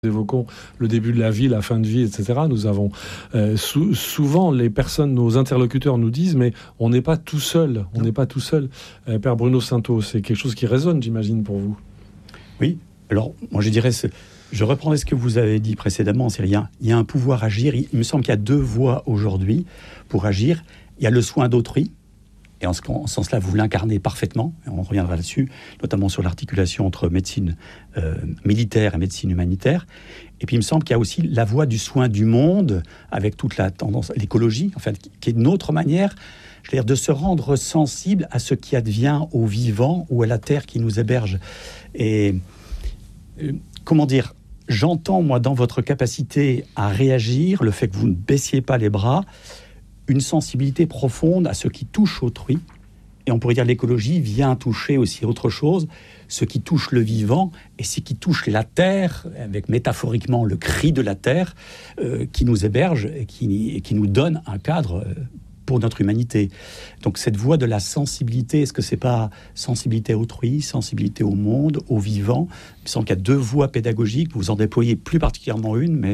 évoquons le début de la vie, la fin de vie, etc. Nous avons souvent les personnes, nos interlocuteurs nous disent, mais on n'est pas tout seul. On n'est pas tout seul. Père Bruno Sainteau, c'est quelque chose qui résonne, j'imagine, pour vous. Oui. Alors, moi, je dirais, je reprendrai ce que vous avez dit précédemment. Il y a un pouvoir agir. Il me semble qu'il y a deux voies aujourd'hui pour agir. Il y a le soin d'autrui. Et en ce sens-là, vous l'incarnez parfaitement. On reviendra là-dessus, notamment sur l'articulation entre médecine militaire et médecine humanitaire. Et puis, il me semble qu'il y a aussi la voie du soin du monde, avec toute la tendance, l'écologie, en fait, qui est une autre manière, je veux dire, de se rendre sensible à ce qui advient aux vivants ou à la terre qui nous héberge. Et comment dire, j'entends, moi, dans votre capacité à réagir, le fait que vous ne baissiez pas les bras, une sensibilité profonde à ce qui touche autrui. Et on pourrait dire l'écologie vient toucher aussi autre chose, ce qui touche le vivant et ce qui touche la terre, avec métaphoriquement le cri de la terre, qui nous héberge et qui nous donne un cadre pour notre humanité. Donc cette voie de la sensibilité, est-ce que c'est pas sensibilité à autrui, sensibilité au monde, au vivant? Il me semble qu'il y a deux voies pédagogiques, vous en déployez plus particulièrement une, mais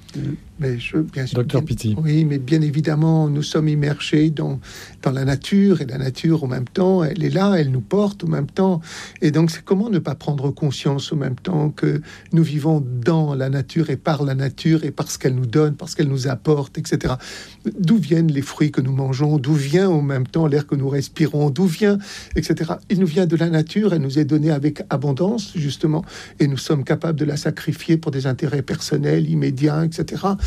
Docteur Pitty. Oui, mais bien évidemment, nous sommes immergés dans la nature, et la nature, en même temps, elle est là, elle nous porte en même temps. Et donc, c'est comment ne pas prendre conscience en même temps que nous vivons dans la nature et par la nature et parce qu'elle nous donne, parce qu'elle nous apporte, etc. D'où viennent les fruits que nous mangeons? D'où vient en même temps l'air que nous respirons? D'où vient, etc. Il nous vient de la nature, elle nous est donnée avec abondance, justement, et nous sommes capables de la sacrifier pour des intérêts personnels, immédiats, etc.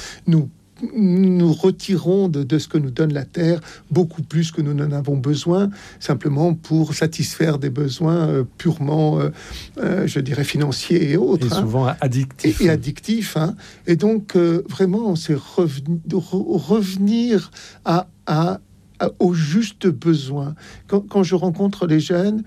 Nous retirons de ce que nous donne la Terre beaucoup plus que nous n'en avons besoin, simplement pour satisfaire des besoins purement, je dirais, financiers et autres. Et souvent addictifs. Et addictifs. Et donc, vraiment, c'est revenir aux justes besoins. Quand je rencontre les jeunes,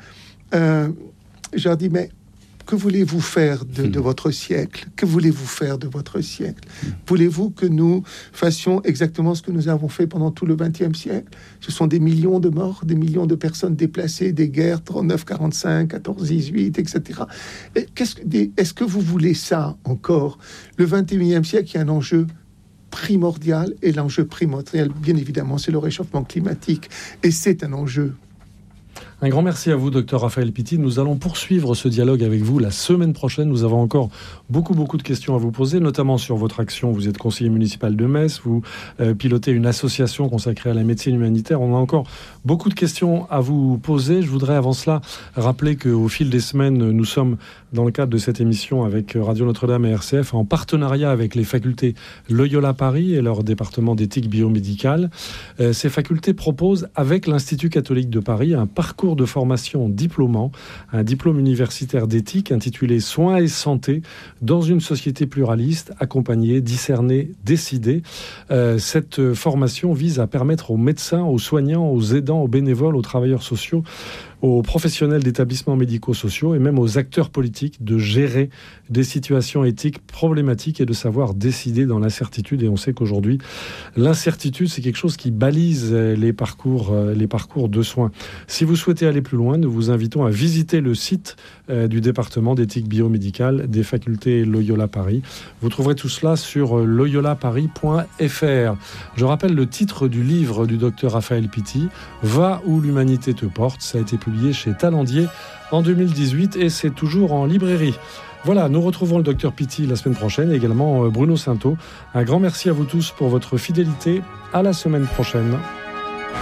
je leur dis, mais que voulez-vous faire de votre siècle? Que voulez-vous faire de votre siècle? Voulez-vous que nous fassions exactement ce que nous avons fait pendant tout le XXe siècle? Ce sont des millions de morts, des millions de personnes déplacées, des guerres 39-45, 14-18, etc. Est-ce que vous voulez ça encore? Le XXIe siècle, il y a un enjeu primordial, et l'enjeu primordial, bien évidemment, c'est le réchauffement climatique. Et c'est un enjeu. Un grand merci à vous, Dr Raphaël Pitty. Nous allons poursuivre ce dialogue avec vous la semaine prochaine. Nous avons encore beaucoup de questions à vous poser, notamment sur votre action. Vous êtes conseiller municipal de Metz, vous pilotez une association consacrée à la médecine humanitaire. On a encore beaucoup de questions à vous poser. Je voudrais avant cela rappeler qu'au fil des semaines, nous sommes dans le cadre de cette émission avec Radio Notre-Dame et RCF en partenariat avec les facultés Loyola Paris et leur département d'éthique biomédicale. Ces facultés proposent avec l'Institut catholique de Paris un parcours de formation diplômant, un diplôme universitaire d'éthique intitulé Soins et santé dans une société pluraliste, accompagnée, discernée, décidée. Cette formation vise à permettre aux médecins, aux soignants, aux aidants, aux bénévoles, aux travailleurs sociaux, aux professionnels d'établissements médico-sociaux et même aux acteurs politiques de gérer des situations éthiques problématiques et de savoir décider dans l'incertitude. Et on sait qu'aujourd'hui, l'incertitude, c'est quelque chose qui balise les parcours de soins. Si vous souhaitez aller plus loin, nous vous invitons à visiter le site du département d'éthique biomédicale des facultés Loyola Paris. Vous trouverez tout cela sur loyolaparis.fr. Je rappelle le titre du livre du docteur Raphaël Pitty, « Va où l'humanité te porte ». Ça a été publié chez Talendier en 2018 et c'est toujours en librairie. Voilà, nous retrouvons le docteur Pitty la semaine prochaine et également Bruno Sainteau. Un grand merci à vous tous pour votre fidélité. À la semaine prochaine.